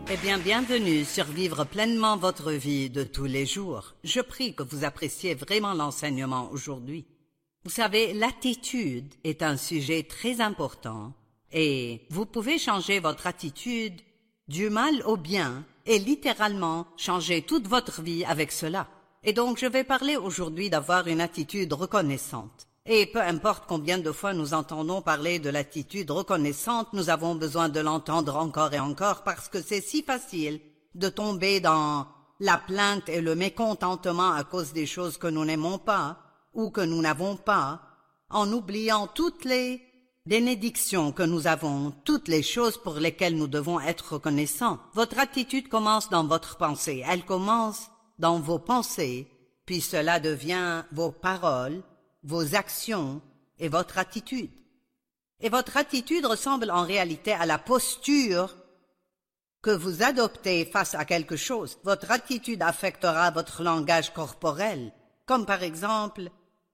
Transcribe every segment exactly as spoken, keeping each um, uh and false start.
Eh bien, bienvenue sur Vivre pleinement votre vie de tous les jours. Je prie que vous appréciez vraiment l'enseignement aujourd'hui. Vous savez, l'attitude est un sujet très important et vous pouvez changer votre attitude du mal au bien et littéralement changer toute votre vie avec cela. Et donc, je vais parler aujourd'hui d'avoir une attitude reconnaissante. Et peu importe combien de fois nous entendons parler de l'attitude reconnaissante, nous avons besoin de l'entendre encore et encore parce que c'est si facile de tomber dans la plainte et le mécontentement à cause des choses que nous n'aimons pas ou que nous n'avons pas, en oubliant toutes les bénédictions que nous avons, toutes les choses pour lesquelles nous devons être reconnaissants. Votre attitude commence dans votre pensée, elle commence dans vos pensées, puis cela devient vos paroles, vos actions et votre attitude. Et votre attitude ressemble en réalité à la posture que vous adoptez face à quelque chose. Votre attitude affectera votre langage corporel, comme par exemple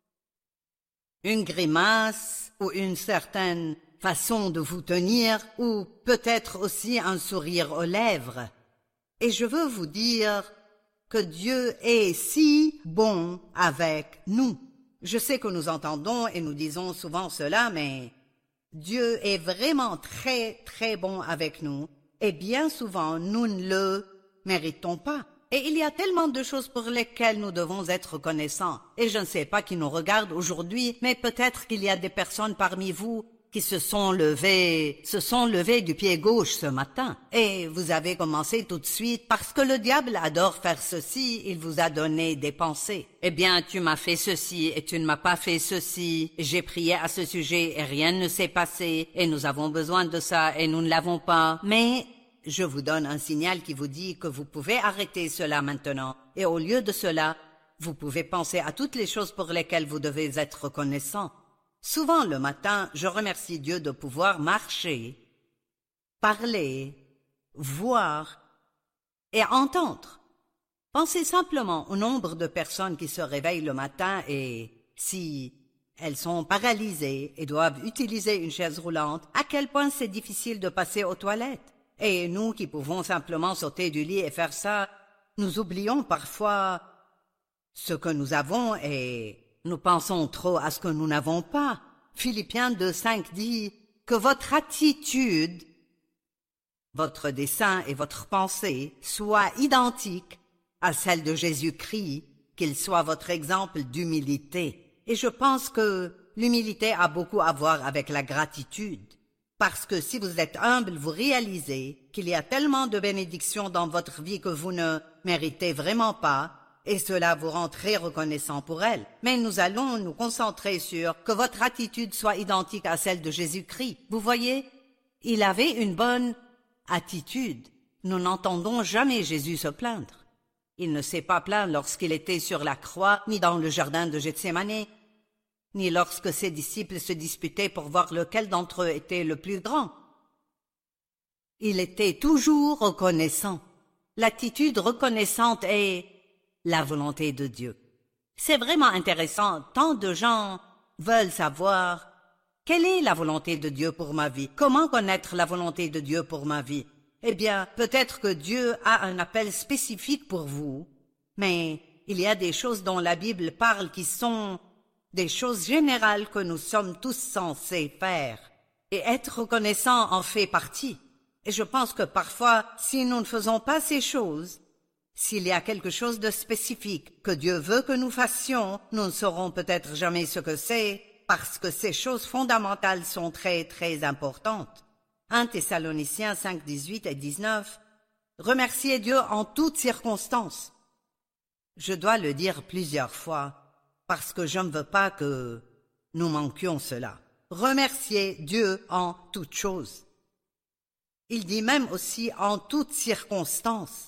une grimace ou une certaine façon de vous tenir ou peut-être aussi un sourire aux lèvres. Et je veux vous dire que Dieu est si bon avec nous. Je sais que nous entendons et nous disons souvent cela, mais Dieu est vraiment très, très bon avec nous. Et bien souvent, nous ne le méritons pas. Et il y a tellement de choses pour lesquelles nous devons être reconnaissants. Et je ne sais pas qui nous regarde aujourd'hui, mais peut-être qu'il y a des personnes parmi vous qui se sont levées, se sont levées du pied gauche ce matin. Et vous avez commencé tout de suite, parce que le diable adore faire ceci, il vous a donné des pensées. Eh bien, tu m'as fait ceci et tu ne m'as pas fait ceci. J'ai prié à ce sujet et rien ne s'est passé. Et nous avons besoin de ça et nous ne l'avons pas. Mais je vous donne un signal qui vous dit que vous pouvez arrêter cela maintenant. Et au lieu de cela, vous pouvez penser à toutes les choses pour lesquelles vous devez être reconnaissant. Souvent le matin, je remercie Dieu de pouvoir marcher, parler, voir et entendre. Pensez simplement au nombre de personnes qui se réveillent le matin et, si elles sont paralysées et doivent utiliser une chaise roulante, à quel point c'est difficile de passer aux toilettes. Et nous qui pouvons simplement sauter du lit et faire ça, nous oublions parfois ce que nous avons et nous pensons trop à ce que nous n'avons pas. Philippiens deux cinq dit que votre attitude, votre dessein et votre pensée soient identiques à celle de Jésus-Christ, qu'il soit votre exemple d'humilité. Et je pense que l'humilité a beaucoup à voir avec la gratitude. Parce que si vous êtes humble, vous réalisez qu'il y a tellement de bénédictions dans votre vie que vous ne méritez vraiment pas, et cela vous rend très reconnaissant pour elle. Mais nous allons nous concentrer sur que votre attitude soit identique à celle de Jésus-Christ. Vous voyez, il avait une bonne attitude. Nous n'entendons jamais Jésus se plaindre. Il ne s'est pas plaint lorsqu'il était sur la croix, ni dans le jardin de Gethsémani, ni lorsque ses disciples se disputaient pour voir lequel d'entre eux était le plus grand. Il était toujours reconnaissant. L'attitude reconnaissante est la volonté de Dieu. C'est vraiment intéressant, tant de gens veulent savoir quelle est la volonté de Dieu pour ma vie, comment connaître la volonté de Dieu pour ma vie. Eh bien, peut-être que Dieu a un appel spécifique pour vous, mais il y a des choses dont la Bible parle qui sont des choses générales que nous sommes tous censés faire, et être reconnaissant en fait partie. Et je pense que parfois, si nous ne faisons pas ces choses, s'il y a quelque chose de spécifique que Dieu veut que nous fassions, nous ne saurons peut-être jamais ce que c'est, parce que ces choses fondamentales sont très, très importantes. un Thessaloniciens cinq, dix-huit et dix-neuf. Remerciez Dieu en toutes circonstances. Je dois le dire plusieurs fois, parce que je ne veux pas que nous manquions cela. Remerciez Dieu en toutes choses. Il dit même aussi en toutes circonstances.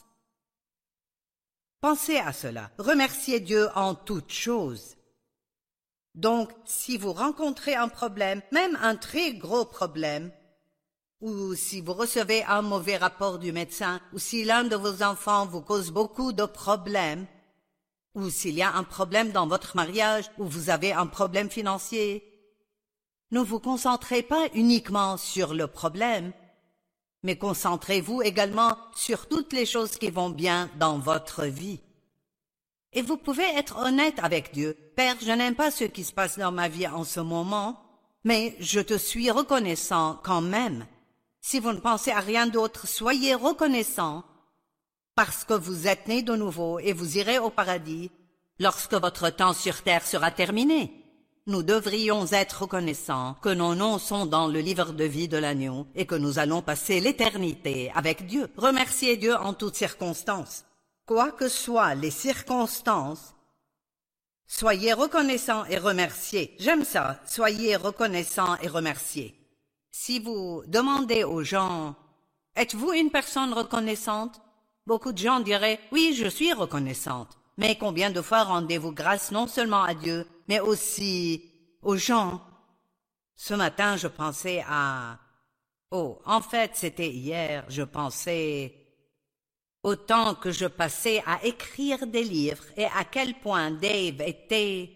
Pensez à cela. Remerciez Dieu en toutes choses. Donc, si vous rencontrez un problème, même un très gros problème, ou si vous recevez un mauvais rapport du médecin, ou si l'un de vos enfants vous cause beaucoup de problèmes, ou s'il y a un problème dans votre mariage, ou vous avez un problème financier, ne vous concentrez pas uniquement sur le problème, mais concentrez-vous également sur toutes les choses qui vont bien dans votre vie. Et vous pouvez être honnête avec Dieu. Père, je n'aime pas ce qui se passe dans ma vie en ce moment, mais je te suis reconnaissant quand même. Si vous ne pensez à rien d'autre, soyez reconnaissant parce que vous êtes né de nouveau et vous irez au paradis lorsque votre temps sur terre sera terminé. Nous devrions être reconnaissants que nos noms sont dans le livre de vie de l'agneau et que nous allons passer l'éternité avec Dieu. Remerciez Dieu en toutes circonstances. Quoi que soient les circonstances, soyez reconnaissants et remerciez. J'aime ça, soyez reconnaissants et remerciez. Si vous demandez aux gens, êtes-vous une personne reconnaissante? Beaucoup de gens diraient, oui, je suis reconnaissante. Mais combien de fois rendez-vous grâce non seulement à Dieu, mais aussi aux gens? Ce matin, je pensais à... Oh, en fait, c'était hier, je pensais au temps que je passais à écrire des livres et à quel point Dave était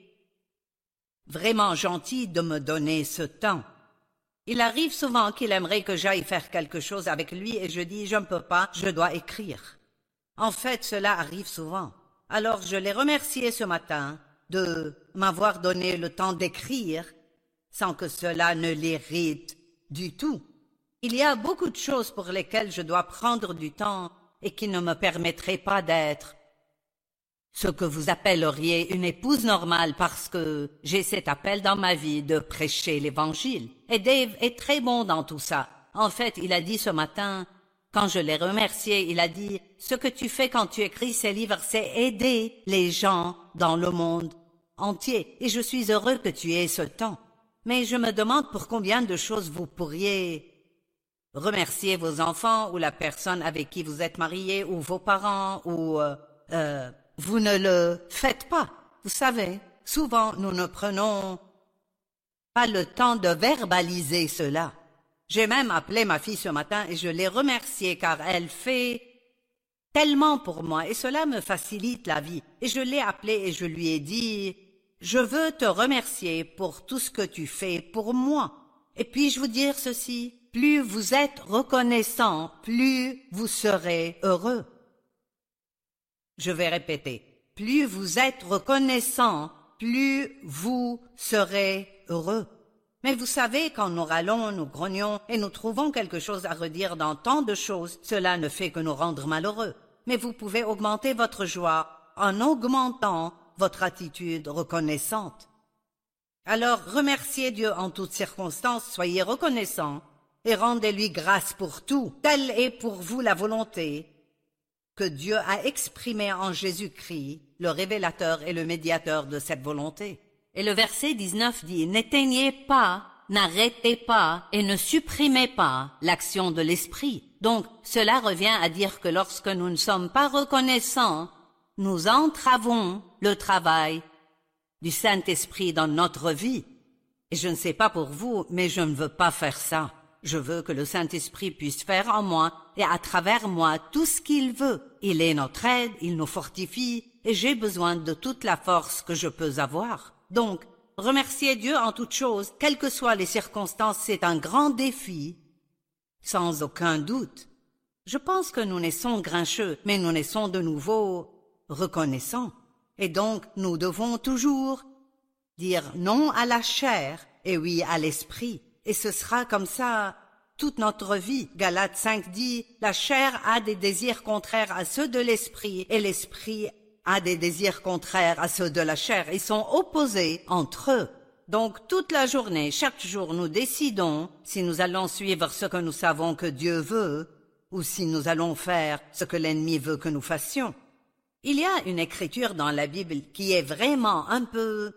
vraiment gentil de me donner ce temps. Il arrive souvent qu'il aimerait que j'aille faire quelque chose avec lui et je dis « je ne peux pas, je dois écrire ». En fait, cela arrive souvent. Alors je l'ai remercié ce matin de m'avoir donné le temps d'écrire sans que cela ne l'irrite du tout. Il y a beaucoup de choses pour lesquelles je dois prendre du temps et qui ne me permettraient pas d'être ce que vous appelleriez une épouse normale parce que j'ai cet appel dans ma vie de prêcher l'Évangile. Et Dave est très bon dans tout ça. En fait, il a dit ce matin, quand je l'ai remercié, il a dit « Ce que tu fais quand tu écris ces livres, c'est aider les gens dans le monde entier. Et je suis heureux que tu aies ce temps. Mais je me demande pour combien de choses vous pourriez remercier vos enfants ou la personne avec qui vous êtes marié ou vos parents ou... Euh, euh, vous ne le faites pas. Vous savez, souvent nous ne prenons pas le temps de verbaliser cela. J'ai même appelé ma fille ce matin et je l'ai remerciée car elle fait tellement pour moi et cela me facilite la vie. Et je l'ai appelée et je lui ai dit « Je veux te remercier pour tout ce que tu fais pour moi. » Et puis-je vous dire ceci, plus vous êtes reconnaissant, plus vous serez heureux. Je vais répéter, plus vous êtes reconnaissant, plus vous serez heureux. Mais vous savez, quand nous râlons, nous grognons et nous trouvons quelque chose à redire dans tant de choses, cela ne fait que nous rendre malheureux. Mais vous pouvez augmenter votre joie en augmentant votre attitude reconnaissante. Alors remerciez Dieu en toutes circonstances, soyez reconnaissants et rendez-lui grâce pour tout. Telle est pour vous la volonté que Dieu a exprimée en Jésus-Christ, le révélateur et le médiateur de cette volonté. Et le verset dix-neuf dit « N'éteignez pas, n'arrêtez pas et ne supprimez pas l'action de l'Esprit. » Donc, cela revient à dire que lorsque nous ne sommes pas reconnaissants, nous entravons le travail du Saint-Esprit dans notre vie. Et je ne sais pas pour vous, mais je ne veux pas faire ça. Je veux que le Saint-Esprit puisse faire en moi et à travers moi tout ce qu'il veut. Il est notre aide, il nous fortifie et j'ai besoin de toute la force que je peux avoir. Donc, remercier Dieu en toutes choses, quelles que soient les circonstances, c'est un grand défi, sans aucun doute. Je pense que nous naissons grincheux, mais nous naissons de nouveau reconnaissants. Et donc, nous devons toujours dire non à la chair et oui à l'esprit. Et ce sera comme ça toute notre vie. Galates cinq dit, la chair a des désirs contraires à ceux de l'esprit et l'esprit a des désirs contraires à ceux de la chair. Ils sont opposés entre eux. Donc toute la journée, chaque jour, nous décidons si nous allons suivre ce que nous savons que Dieu veut ou si nous allons faire ce que l'ennemi veut que nous fassions. Il y a une écriture dans la Bible qui est vraiment un peu...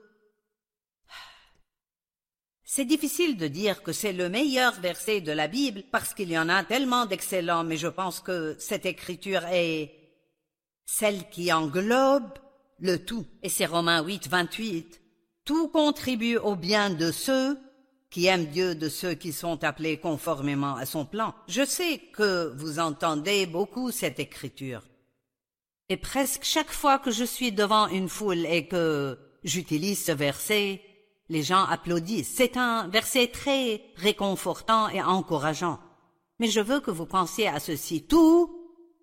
C'est difficile de dire que c'est le meilleur verset de la Bible parce qu'il y en a tellement d'excellents, mais je pense que cette écriture est celle qui englobe le tout. Et c'est Romains huit, vingt-huit. Tout contribue au bien de ceux qui aiment Dieu, de ceux qui sont appelés conformément à son plan. Je sais que vous entendez beaucoup cette écriture. Et presque chaque fois que je suis devant une foule et que j'utilise ce verset, les gens applaudissent. C'est un verset très réconfortant et encourageant. Mais je veux que vous pensiez à ceci. Tout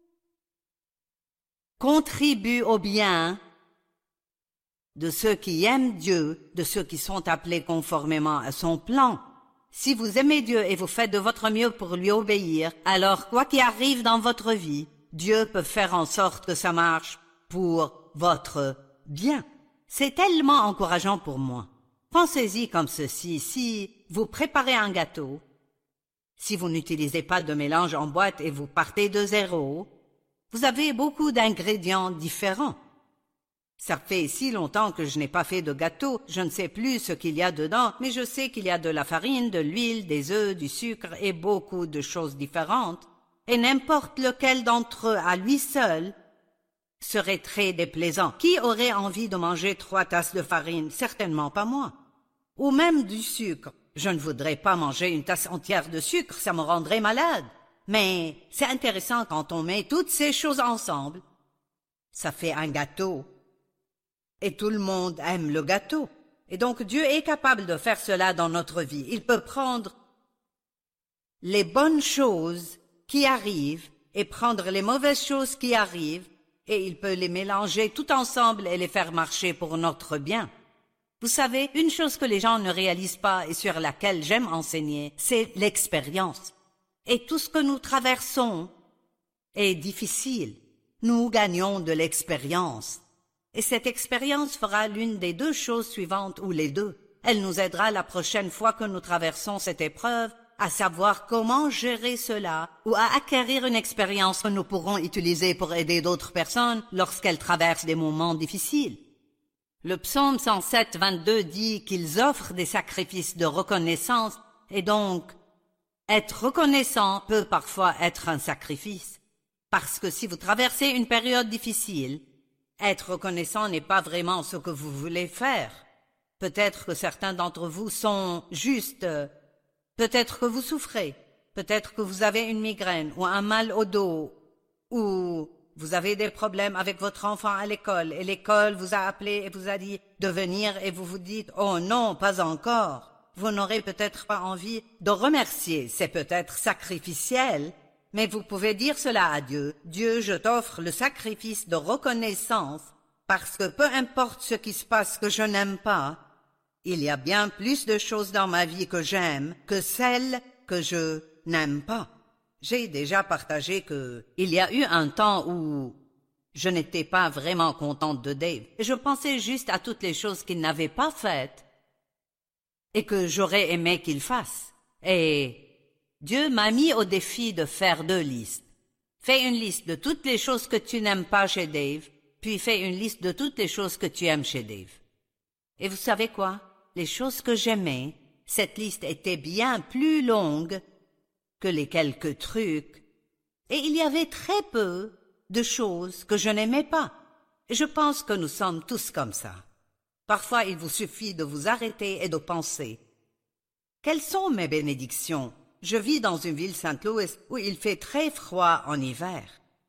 contribue au bien de ceux qui aiment Dieu, de ceux qui sont appelés conformément à son plan. Si vous aimez Dieu et vous faites de votre mieux pour lui obéir, alors quoi qu'il arrive dans votre vie, Dieu peut faire en sorte que ça marche pour votre bien. C'est tellement encourageant pour moi. Pensez-y comme ceci, si vous préparez un gâteau, si vous n'utilisez pas de mélange en boîte et vous partez de zéro, vous avez beaucoup d'ingrédients différents. Ça fait si longtemps que je n'ai pas fait de gâteau, je ne sais plus ce qu'il y a dedans, mais je sais qu'il y a de la farine, de l'huile, des œufs, du sucre et beaucoup de choses différentes. Et n'importe lequel d'entre eux à lui seul serait très déplaisant. Qui aurait envie de manger trois tasses de farine? Certainement pas moi. Ou même du sucre. Je ne voudrais pas manger une tasse entière de sucre, ça me rendrait malade. Mais c'est intéressant quand on met toutes ces choses ensemble. Ça fait un gâteau. Et tout le monde aime le gâteau. Et donc Dieu est capable de faire cela dans notre vie. Il peut prendre les bonnes choses qui arrivent et prendre les mauvaises choses qui arrivent et il peut les mélanger tout ensemble et les faire marcher pour notre bien. Vous savez, une chose que les gens ne réalisent pas et sur laquelle j'aime enseigner, c'est l'expérience. Et tout ce que nous traversons est difficile. Nous gagnons de l'expérience. Et cette expérience fera l'une des deux choses suivantes ou les deux. Elle nous aidera la prochaine fois que nous traversons cette épreuve à savoir comment gérer cela ou à acquérir une expérience que nous pourrons utiliser pour aider d'autres personnes lorsqu'elles traversent des moments difficiles. Le psaume cent sept, vingt-deux dit qu'ils offrent des sacrifices de reconnaissance et donc être reconnaissant peut parfois être un sacrifice. Parce que si vous traversez une période difficile, être reconnaissant n'est pas vraiment ce que vous voulez faire. Peut-être que certains d'entre vous sont juste, peut-être que vous souffrez, peut-être que vous avez une migraine ou un mal au dos, ou vous avez des problèmes avec votre enfant à l'école et l'école vous a appelé et vous a dit de venir et vous vous dites « Oh non, pas encore ». Vous n'aurez peut-être pas envie de remercier, c'est peut-être sacrificiel, mais vous pouvez dire cela à Dieu. Dieu, je t'offre le sacrifice de reconnaissance parce que peu importe ce qui se passe que je n'aime pas, il y a bien plus de choses dans ma vie que j'aime que celles que je n'aime pas. J'ai déjà partagé que il y a eu un temps où je n'étais pas vraiment contente de Dave et je pensais juste à toutes les choses qu'il n'avait pas faites et que j'aurais aimé qu'il fasse. Et Dieu m'a mis au défi de faire deux listes. Fais une liste de toutes les choses que tu n'aimes pas chez Dave, puis fais une liste de toutes les choses que tu aimes chez Dave. Et vous savez quoi? Les choses que j'aimais, cette liste était bien plus longue que les quelques trucs, et il y avait très peu de choses que je n'aimais pas. Et je pense que nous sommes tous comme ça. Parfois, il vous suffit de vous arrêter et de penser. Quelles sont mes bénédictions? Je vis dans une ville Saint-Louis où il fait très froid en hiver.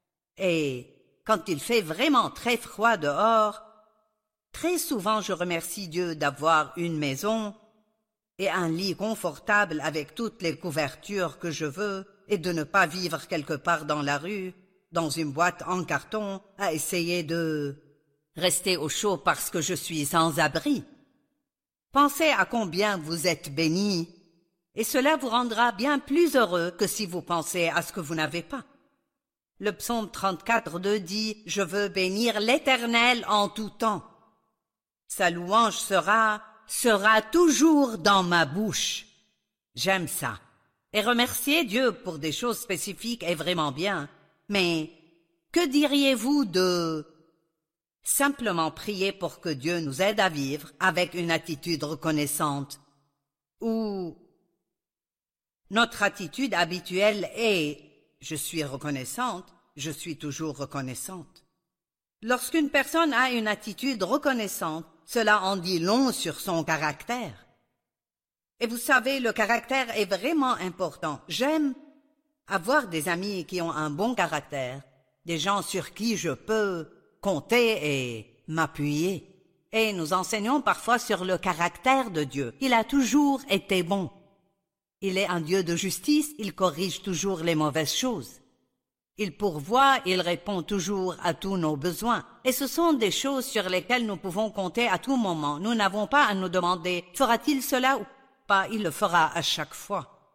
Et quand il fait vraiment très froid dehors, très souvent je remercie Dieu d'avoir une maison et un lit confortable avec toutes les couvertures que je veux et de ne pas vivre quelque part dans la rue, dans une boîte en carton, à essayer de rester au chaud parce que je suis sans abri. Pensez à combien vous êtes bénis. Et cela vous rendra bien plus heureux que si vous pensez à ce que vous n'avez pas. Le psaume trente-quatre, deux dit « Je veux bénir l'Éternel en tout temps. Sa louange sera, sera toujours dans ma bouche. » J'aime ça. Et remercier Dieu pour des choses spécifiques est vraiment bien. Mais que diriez-vous de simplement prier pour que Dieu nous aide à vivre avec une attitude reconnaissante? Ou notre attitude habituelle est « je suis reconnaissante, je suis toujours reconnaissante ». Lorsqu'une personne a une attitude reconnaissante, cela en dit long sur son caractère. Et vous savez, le caractère est vraiment important. J'aime avoir des amis qui ont un bon caractère, des gens sur qui je peux compter et m'appuyer. Et nous enseignons parfois sur le caractère de Dieu. Il a toujours été bon. Il est un Dieu de justice, il corrige toujours les mauvaises choses. Il pourvoit, il répond toujours à tous nos besoins. Et ce sont des choses sur lesquelles nous pouvons compter à tout moment. Nous n'avons pas à nous demander « fera-t-il cela ou pas ?» Il le fera à chaque fois.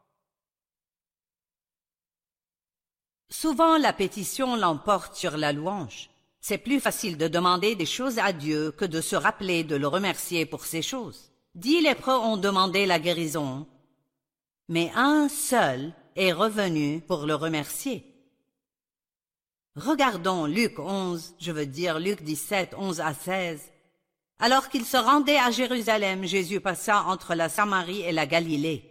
Souvent, la pétition l'emporte sur la louange. C'est plus facile de demander des choses à Dieu que de se rappeler de le remercier pour ces choses. Dix lépreux ont demandé la guérison, mais un seul est revenu pour le remercier. Regardons Luc onze, je veux dire Luc dix-sept, onze à seize. Alors qu'il se rendait à Jérusalem, Jésus passa entre la Samarie et la Galilée.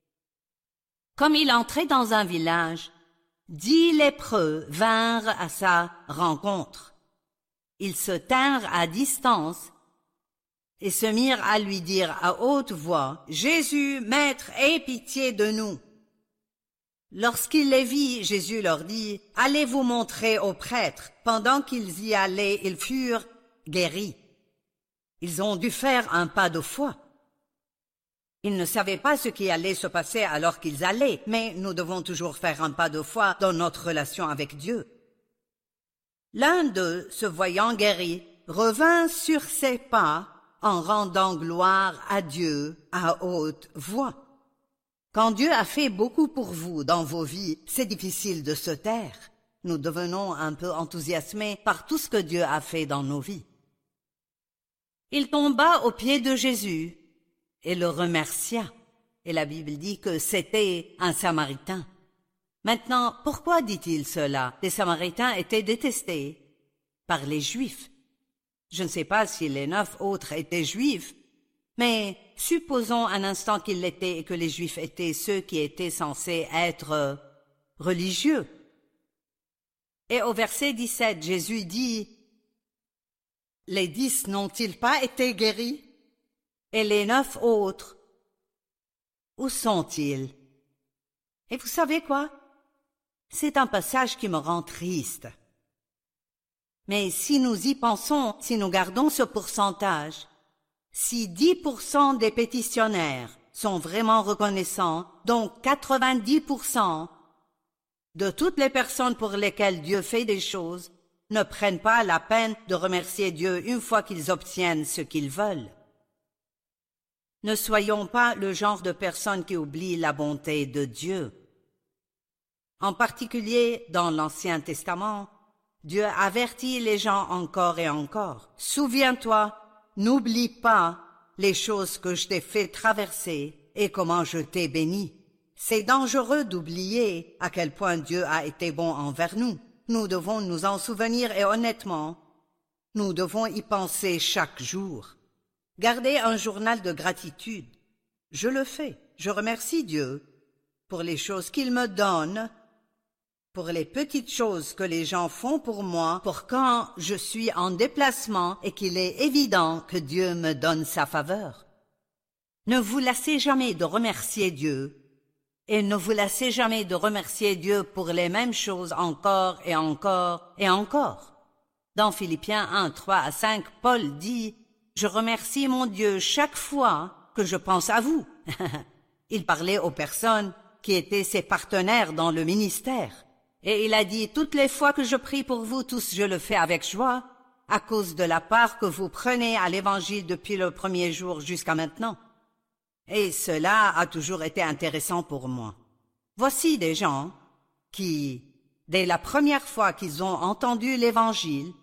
Comme il entrait dans un village, dix lépreux vinrent à sa rencontre. Ils se tinrent à distance et se mirent à lui dire à haute voix, « Jésus, Maître, aie pitié de nous !» Lorsqu'il les vit, Jésus leur dit, « Allez vous montrer aux prêtres. » Pendant qu'ils y allaient, ils furent guéris. Ils ont dû faire un pas de foi. Ils ne savaient pas ce qui allait se passer alors qu'ils allaient, mais nous devons toujours faire un pas de foi dans notre relation avec Dieu. L'un d'eux, se voyant guéri, revint sur ses pas en rendant gloire à Dieu à haute voix. Quand Dieu a fait beaucoup pour vous dans vos vies, c'est difficile de se taire. Nous devenons un peu enthousiasmés par tout ce que Dieu a fait dans nos vies. Il tomba aux pieds de Jésus et le remercia. Et la Bible dit que c'était un Samaritain. Maintenant, pourquoi dit-il cela? Les Samaritains étaient détestés par les Juifs. Je ne sais pas si les neuf autres étaient Juifs, mais supposons un instant qu'ils l'étaient et que les Juifs étaient ceux qui étaient censés être religieux. Et au verset dix-sept, Jésus dit, « Les dix n'ont-ils pas été guéris? Et les neuf autres, où sont-ils? » Et vous savez quoi? C'est un passage qui me rend triste. Mais si nous y pensons, si nous gardons ce pourcentage, si dix pour cent des pétitionnaires sont vraiment reconnaissants, donc quatre-vingt-dix pour cent de toutes les personnes pour lesquelles Dieu fait des choses ne prennent pas la peine de remercier Dieu une fois qu'ils obtiennent ce qu'ils veulent. Ne soyons pas le genre de personnes qui oublient la bonté de Dieu. En particulier dans l'Ancien Testament, Dieu avertit les gens encore et encore. « Souviens-toi, n'oublie pas les choses que je t'ai fait traverser et comment je t'ai béni. » C'est dangereux d'oublier à quel point Dieu a été bon envers nous. Nous devons nous en souvenir et honnêtement, nous devons y penser chaque jour. Gardez un journal de gratitude. Je le fais. Je remercie Dieu pour les choses qu'il me donne, pour les petites choses que les gens font pour moi, pour quand je suis en déplacement et qu'il est évident que Dieu me donne sa faveur. Ne vous lassez jamais de remercier Dieu et ne vous lassez jamais de remercier Dieu pour les mêmes choses encore et encore et encore. Dans Philippiens un, trois à cinq, Paul dit « Je remercie mon Dieu chaque fois que je pense à vous. » Il parlait aux personnes qui étaient ses partenaires dans le ministère. Et il a dit, toutes les fois que je prie pour vous tous, je le fais avec joie, à cause de la part que vous prenez à l'Évangile depuis le premier jour jusqu'à maintenant. Et cela a toujours été intéressant pour moi. Voici des gens qui, dès la première fois qu'ils ont entendu l'Évangile,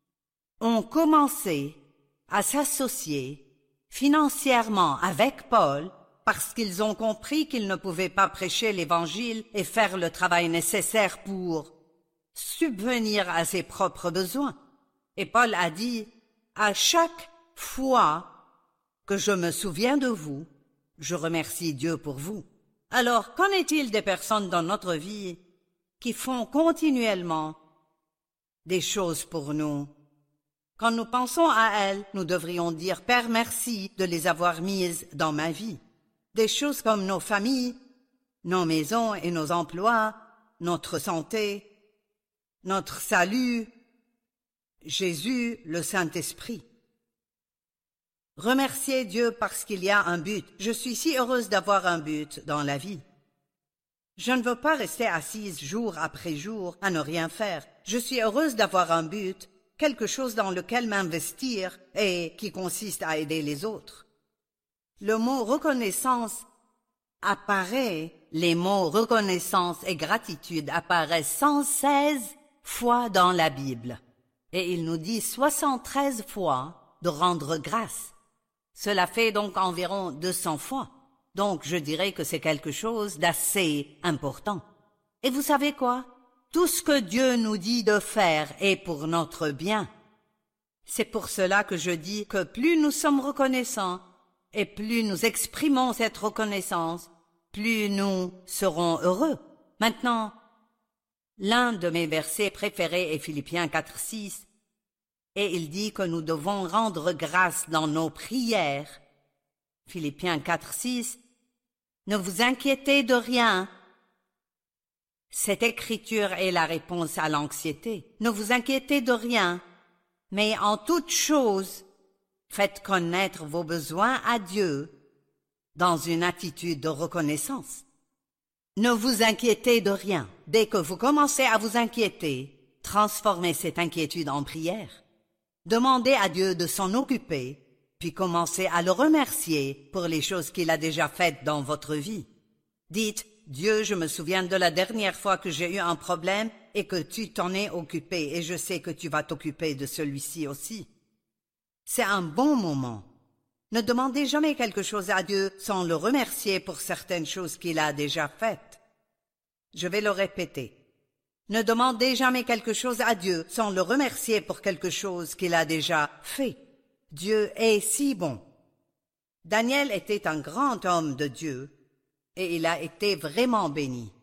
ont commencé à s'associer financièrement avec Paul parce qu'ils ont compris qu'ils ne pouvaient pas prêcher l'Évangile et faire le travail nécessaire pour subvenir à ses propres besoins. Et Paul a dit, « À chaque fois que je me souviens de vous, je remercie Dieu pour vous. » Alors, qu'en est-il des personnes dans notre vie qui font continuellement des choses pour nous? Quand nous pensons à elles, nous devrions dire « Père, merci de les avoir mises dans ma vie. » Des choses comme nos familles, nos maisons et nos emplois, notre santé, notre salut, Jésus, le Saint-Esprit. Remerciez Dieu parce qu'il y a un but. Je suis si heureuse d'avoir un but dans la vie. Je ne veux pas rester assise jour après jour à ne rien faire. Je suis heureuse d'avoir un but, quelque chose dans lequel m'investir et qui consiste à aider les autres. Le mot reconnaissance apparaît, les mots reconnaissance et gratitude apparaissent cent seize fois dans la Bible. Et il nous dit soixante-treize fois de rendre grâce. Cela fait donc environ deux cents fois. Donc je dirais que c'est quelque chose d'assez important. Et vous savez quoi? Tout ce que Dieu nous dit de faire est pour notre bien. C'est pour cela que je dis que plus nous sommes reconnaissants et plus nous exprimons cette reconnaissance, plus nous serons heureux. Maintenant, l'un de mes versets préférés est Philippiens quatre six, et il dit que nous devons rendre grâce dans nos prières. Philippiens quatre six, ne vous inquiétez de rien. Cette écriture est la réponse à l'anxiété. Ne vous inquiétez de rien, mais en toute chose, faites connaître vos besoins à Dieu dans une attitude de reconnaissance. Ne vous inquiétez de rien. Dès que vous commencez à vous inquiéter, transformez cette inquiétude en prière. Demandez à Dieu de s'en occuper, puis commencez à le remercier pour les choses qu'il a déjà faites dans votre vie. Dites, Dieu, je me souviens de la dernière fois que j'ai eu un problème et que tu t'en es occupé, et je sais que tu vas t'occuper de celui-ci aussi. C'est un bon moment. Ne demandez jamais quelque chose à Dieu sans le remercier pour certaines choses qu'il a déjà faites. Je vais le répéter. Ne demandez jamais quelque chose à Dieu sans le remercier pour quelque chose qu'il a déjà fait. Dieu est si bon. Daniel était un grand homme de Dieu et il a été vraiment béni.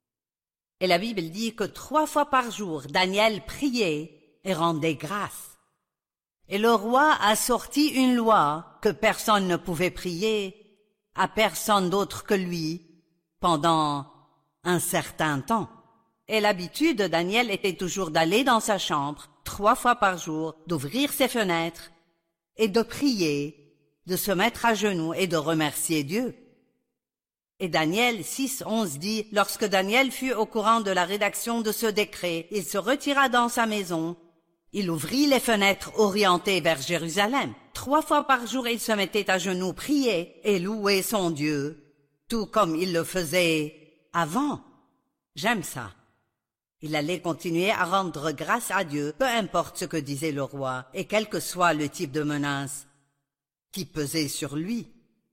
Et la Bible dit que trois fois par jour, Daniel priait et rendait grâce. Et le roi a sorti une loi que personne ne pouvait prier à personne d'autre que lui pendant un certain temps. Et l'habitude de Daniel était toujours d'aller dans sa chambre trois fois par jour, d'ouvrir ses fenêtres et de prier, de se mettre à genoux et de remercier Dieu. Et Daniel six onze dit, lorsque Daniel fut au courant de la rédaction de ce décret, il se retira dans sa maison. Il ouvrit les fenêtres orientées vers Jérusalem. Trois fois par jour, il se mettait à genoux, priait et louait son Dieu, tout comme il le faisait avant. J'aime ça. Il allait continuer à rendre grâce à Dieu, peu importe ce que disait le roi, et quel que soit le type de menace qui pesait sur lui.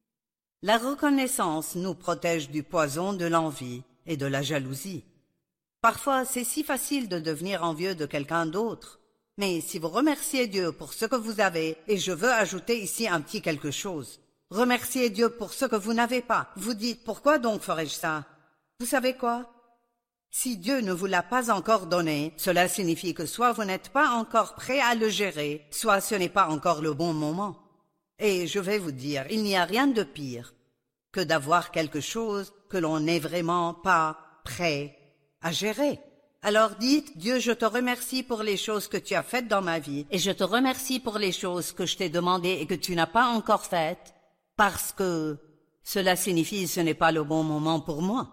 La reconnaissance nous protège du poison de l'envie et de la jalousie. Parfois, c'est si facile de devenir envieux de quelqu'un d'autre. Mais si vous remerciez Dieu pour ce que vous avez, et je veux ajouter ici un petit quelque chose, remerciez Dieu pour ce que vous n'avez pas. Vous dites, pourquoi donc ferais-je ça? Vous savez quoi? Si Dieu ne vous l'a pas encore donné, cela signifie que soit vous n'êtes pas encore prêt à le gérer, soit ce n'est pas encore le bon moment. Et je vais vous dire, il n'y a rien de pire que d'avoir quelque chose que l'on n'est vraiment pas prêt à gérer. Alors dites, Dieu, je te remercie pour les choses que tu as faites dans ma vie, et je te remercie pour les choses que je t'ai demandées et que tu n'as pas encore faites, parce que cela signifie que ce n'est pas le bon moment pour moi.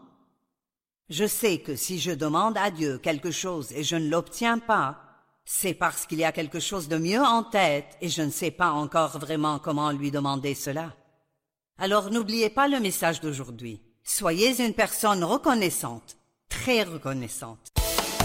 Je sais que si je demande à Dieu quelque chose et je ne l'obtiens pas, c'est parce qu'il y a quelque chose de mieux en tête et je ne sais pas encore vraiment comment lui demander cela. Alors n'oubliez pas le message d'aujourd'hui. Soyez une personne reconnaissante, très reconnaissante.